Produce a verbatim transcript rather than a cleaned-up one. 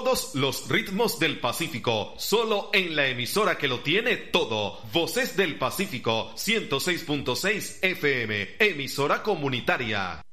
Todos los ritmos del Pacífico, solo en la emisora que lo tiene todo. Voces del Pacífico, ciento seis punto seis F M, emisora comunitaria.